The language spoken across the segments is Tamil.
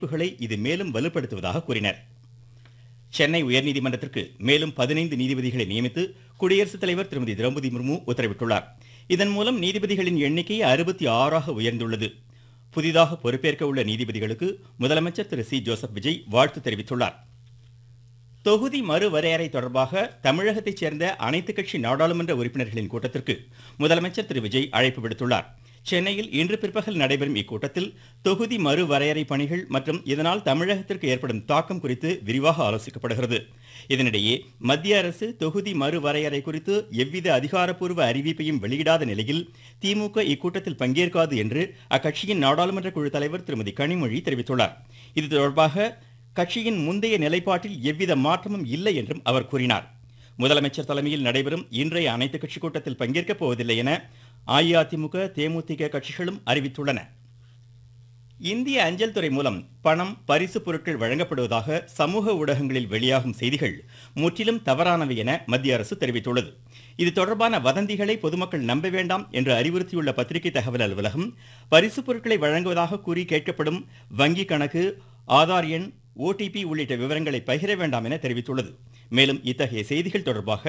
இது மேலும் வலுப்படுத்துவதாக கூறினர். சென்னை உயர்நீதிமன்றத்திற்கு மேலும் 15 நீதிபதிகளை நியமித்து குடியரசுத் தலைவர் திருமதி திரௌபதி முர்மு உத்தரவிட்டுள்ளார். இதன் மூலம் நீதிபதிகளின் எண்ணிக்கை 66ஆக உயர்ந்துள்ளது. புதிதாக பொறுப்பேற்க உள்ள நீதிபதிகளுக்கு முதலமைச்சர் திரு சி ஜோசப் விஜய் வாழ்த்து தெரிவித்துள்ளார். தொகுதி மறுவரையறை தொடர்பாக தமிழகத்தைச் சேர்ந்த அனைத்துக் கட்சி நாடாளுமன்ற உறுப்பினர்களின் கூட்டத்திற்கு முதலமைச்சர் திரு விஜய் அழைப்பு விடுத்துள்ளார். சென்னையில் இன்று பிற்பகல் நடைபெறும் இக்கூட்டத்தில் தொகுதி மறுவரையறை பணிகள் மற்றும் இதனால் தமிழகத்திற்கு ஏற்படும் தாக்கம் குறித்து விரிவாக ஆலோசிக்கப்படுகிறது. இதனிடையே மத்திய அரசு தொகுதி மறுவரையறை குறித்து எவ்வித அதிகாரப்பூர்வ அறிவிப்பையும் வெளியிடாத நிலையில் திமுக இக்கூட்டத்தில் பங்கேற்காது என்று அக்கட்சியின் நாடாளுமன்ற குழு தலைவர் திருமதி கனிமொழி தெரிவித்துள்ளார். இது தொடர்பாக கட்சியின் முந்தைய நிலைப்பாட்டில் எவ்வித மாற்றமும் இல்லை என்றும் அவர் கூறினார். முதலமைச்சர் தலைமையில் நடைபெறும் இன்றைய அனைத்துக் கட்சி கூட்டத்தில் பங்கேற்கப் போவதில்லை என அஇஅதிமுக, தேமுதிக கட்சிகளும் அறிவித்துள்ளன. இந்திய அஞ்சல் துறை மூலம் பணம், பரிசு பொருட்கள் வழங்கப்படுவதாக சமூக ஊடகங்களில் வெளியாகும் செய்திகள் முற்றிலும் தவறானவை என மத்திய அரசு தெரிவித்துள்ளது. இது தொடர்பான வதந்திகளை பொதுமக்கள் நம்ப வேண்டாம் என்று அறிவுறுத்தியுள்ள பத்திரிகை தகவல் அலுவலகம், பரிசு பொருட்களை வழங்குவதாக கூறி கேட்கப்படும் வங்கி கணக்கு, ஆதார் எண், OTP உள்ளிட்ட விவரங்களை பகிர வேண்டாம் என தெரிவித்துள்ளது. மேலும் இத்தகைய செய்திகள் தொடர்பாக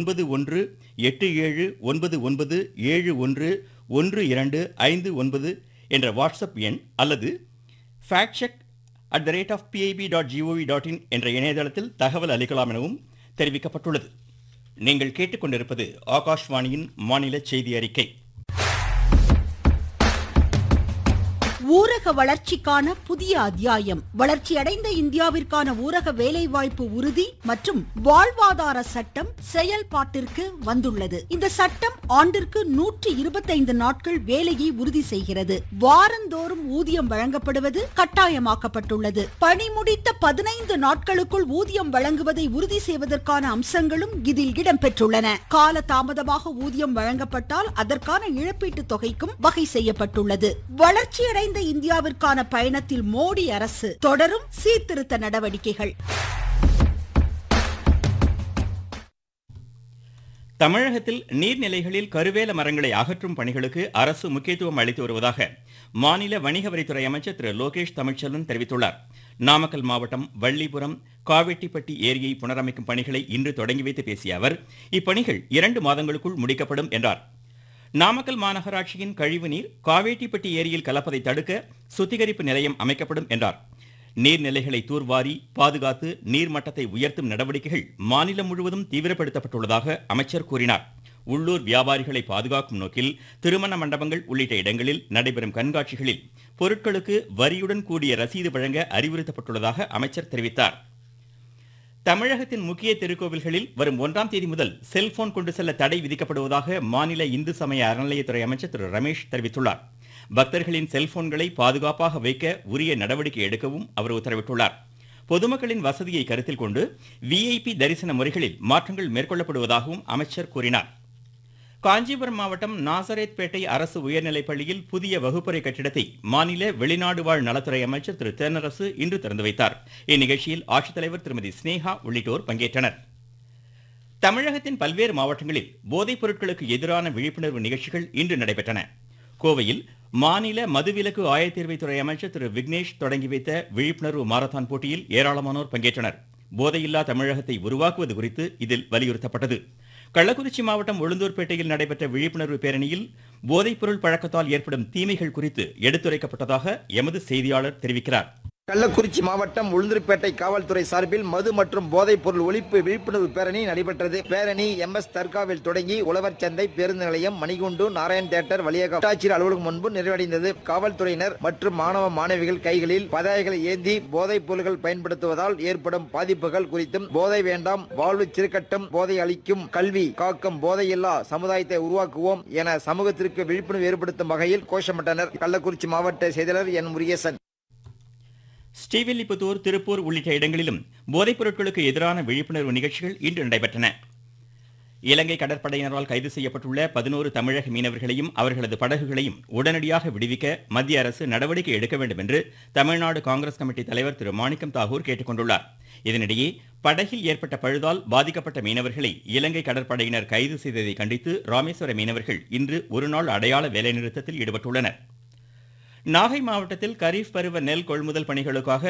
9187971112 என்ற வாட்ஸ்அப் எண் அல்லது factcheck@pib.gov.in என்ற இணையதளத்தில் தகவல் அளிக்கலாம் எனவும் தெரிவிக்கப்பட்டுள்ளது. நீங்கள் கேட்டுக்கொண்டிருப்பது ஆகாஷ்வாணியின் மாநில செய்தி அறிக்கை. ஊரக வளர்ச்சிக்கான புதிய அத்தியாயம். வளர்ச்சியடைந்த இந்தியாவிற்கான ஊரக வேலைவாய்ப்பு உறுதி மற்றும் வாழ்வாதார சட்டம் செயல்பாட்டிற்கு வந்துள்ளது. இந்த சட்டம் ஆண்டிற்கு 125 நாட்கள் வேலையை உறுதி செய்கிறது. வாரந்தோறும் ஊதியம் வழங்கப்படுவது கட்டாயமாக்கப்பட்டுள்ளது. பணி முடித்த 15 நாட்களுக்குள் ஊதியம் வழங்குவதை உறுதி செய்வதற்கான அம்சங்களும் இதில் இடம்பெற்றுள்ளன. கால தாமதமாக ஊதியம் வழங்கப்பட்டால் அதற்கான இழப்பீட்டு தொகைக்கும் வகை செய்யப்பட்டுள்ளது. வளர்ச்சியடைந்த இந்தியாவிற்கான பயணத்தில் மோடி அரசு தொடரும் சீர்திருத்த நடவடிக்கைகள். தமிழகத்தில் நீர்நிலைகளில் கருவேல மரங்களை அகற்றும் பணிகளுக்கு அரசு முக்கியத்துவம் அளித்து வருவதாக மாநில வணிக வரித்துறை அமைச்சர் திரு லோகேஷ் தமிழ்ச்செல்வன் தெரிவித்துள்ளார். நாமக்கல் மாவட்டம் வள்ளிபுரம் காவேட்டிப்பட்டி ஏரியை புனரமைக்கும் பணிகளை இன்று தொடங்கி வைத்து பேசிய அவர், இப்பணிகள் 2 மாதங்களுக்குள் முடிக்கப்படும் என்றார். நாமக்கல் மாநகராட்சியின் கழிவுநீர் காவேட்டிப்பட்டி ஏரியில் கலப்பதை தடுக்க சுத்திகரிப்பு நிலையம் அமைக்கப்படும் என்றார். நீர்நிலைகளை தூர்வாரி பாதுகாத்து நீர்மட்டத்தை உயர்த்தும் நடவடிக்கைகள் மாநிலம் முழுவதும் தீவிரப்படுத்தப்பட்டுள்ளதாக அமைச்சர் கூறினார். உள்ளூர் வியாபாரிகளை பாதுகாக்கும் நோக்கில் திருமண மண்டபங்கள் உள்ளிட்ட இடங்களில் நடைபெறும் கண்காட்சிகளில் பொருட்களுக்கு வரியுடன் கூடிய ரசீது வழங்க அறிவுறுத்தப்பட்டுள்ளதாக அமைச்சர் தெரிவித்தார். தமிழகத்தின் முக்கிய திருக்கோவில்களில் வரும் 1ஆம் தேதி முதல் செல்போன் கொண்டு செல்ல தடை விதிக்கப்படுவதாக மாநில இந்து சமய அறநிலையத்துறை அமைச்சர் திரு ரமேஷ் தெரிவித்துள்ளார். பக்தர்களின் செல்போன்களை பாதுகாப்பாக வைக்க உரிய நடவடிக்கை எடுக்கவும் அவர் உத்தரவிட்டுள்ளார். பொதுமக்களின் வசதியை கருத்தில் கொண்டு VIP தரிசன முறைகளில் மாற்றங்கள் மேற்கொள்ளப்படுவதாகவும் அமைச்சர் கூறினார். காஞ்சிபுரம் மாவட்டம் நாசரேத்பேட்டை அரசு உயர்நிலைப் பள்ளியில் புதிய வகுப்பறை கட்டிடத்தை மாநில வெளிநாடு வாழ் நலத்துறை அமைச்சர் திரு தென்னரசு இன்று திறந்து வைத்தார். இந்நிகழ்ச்சியில் ஆட்சித்தலைவர் திருமதி ஸ்னேகா உள்ளிட்டோர் பங்கேற்றனர். தமிழகத்தின் பல்வேறு மாவட்டங்களில் போதைப் பொருட்களுக்கு எதிரான விழிப்புணர்வு நிகழ்ச்சிகள் இன்று நடைபெற்றன. கோவையில் மாநில மதுவிலக்கு ஆயத்தீர்வைத்துறை அமைச்சர் திரு விக்னேஷ் தொடங்கி வைத்த விழிப்புணர்வு மாரத்தான் போட்டியில் ஏராளமானோர் பங்கேற்றனர். போதையில்லா தமிழகத்தை உருவாக்குவது குறித்து இதில் வலியுறுத்தப்பட்டது. கள்ளக்குறிச்சி மாவட்டம் உளுந்தூர்பேட்டையில் நடைபெற்ற விழிப்புணர்வு பேரணியில் போதைப்பொருள் பழக்கத்தால் ஏற்படும் தீமைகள் குறித்து எடுத்துரைக்கப்பட்டதாக எமது செய்தியாளர் தெரிவிக்கிறார். கள்ளக்குறிச்சி மாவட்டம் உளுந்தூர்பேட்டை காவல்துறை சார்பில் மது மற்றும் போதைப் பொருள் ஒழிப்பு விழிப்புணர்வு பேரணி நடைபெற்றது. பேரணி MS தர்காவில் தொடங்கி உழவர் சந்தை, பேருந்து நிலையம், மணிகுண்டு, நாராயண் தியேட்டர் வழியாக வட்டாட்சியர் அலுவலகம் முன்பு நிறைவடைந்தது. காவல்துறையினர் மற்றும் மாணவ மாணவிகள் கைகளில் பதாகைகளை ஏந்தி போதைப் பொருள்கள் பயன்படுத்துவதால் ஏற்படும் பாதிப்புகள் குறித்தும், போதை வேண்டாம், வாழ்வு சிறுகட்டும், போதை அளிக்கும் கல்வி காக்கும், போதையில்லா சமுதாயத்தை உருவாக்குவோம் என சமூகத்திற்கு விழிப்புணர்வு ஏற்படுத்தும் வகையில் கோஷமிட்டனர். கள்ளக்குறிச்சி மாவட்ட செய்தியாளர் என் முருகேசன். ஸ்ரீவில்லிபுத்தூர், திருப்பூர் உள்ளிட்ட இடங்களிலும் போதைப் பொருட்களுக்கு எதிரான விழிப்புணர்வு நிகழ்ச்சிகள் இன்று நடைபெற்றன. இலங்கை கடற்படையினரால் கைது செய்யப்பட்டுள்ள 11 தமிழக மீனவர்களையும் அவர்களது படகுகளையும் உடனடியாக விடுவிக்க மத்திய அரசு நடவடிக்கை எடுக்க வேண்டும் என்று தமிழ்நாடு காங்கிரஸ் கமிட்டி தலைவர் திரு மாணிக்கம் தாகூர் கேட்டுக்கொண்டுள்ளார். இதனிடையே படகில் ஏற்பட்ட பழுதால் பாதிக்கப்பட்ட மீனவர்களை இலங்கை கடற்படையினர் கைது செய்ததை கண்டித்து ராமேஸ்வர மீனவர்கள் இன்று ஒருநாள் அடையாள வேலைநிறுத்தத்தில் ஈடுபட்டுள்ளனர். நாகை மாவட்டத்தில் கரீஃப் பருவ நெல் கொள்முதல் பணிகளுக்காக